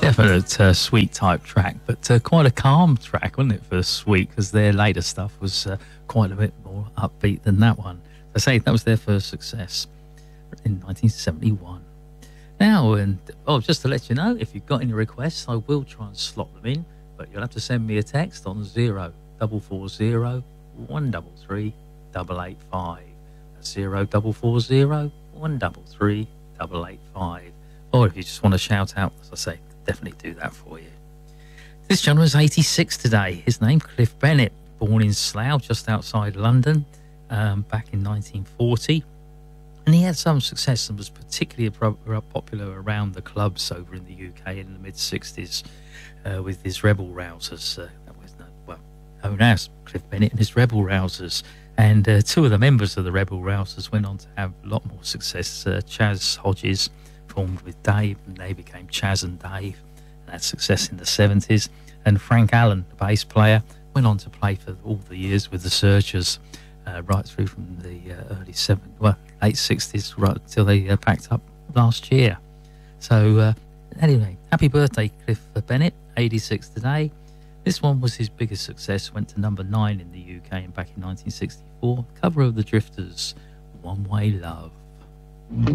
Definite Sweet type track, but quite a calm track, wasn't it, for Sweet? Because their later stuff was quite a bit more upbeat than that one. I say that was their first success in 1971. Now, and just to let you know, if you've got any requests, I will try and slot them in, but you'll have to send me a text on 0440 133 885. That's 0440 133 885. Or if you just want to shout out, as I say, definitely do that for you. This gentleman's 86 today. His name, Cliff Bennett, born in Slough, just outside London, back in 1940. And he had some success and was particularly popular around the clubs over in the UK in the mid-60s with his Rebel Rousers. That was known as Cliff Bennett and his Rebel Rousers. And two of the members of the Rebel Rousers went on to have a lot more success. Chaz Hodges formed with Dave, and they became Chaz and Dave, and had success in the 70s. And Frank Allen, the bass player, went on to play for all the years with the Searchers, right through from the late 60s, right until they packed up last year. So anyway, happy birthday, Cliff Bennett, 86 today. This one was his biggest success, went to number 9 in the UK back in 1964. Cover of the Drifters, One Way Love.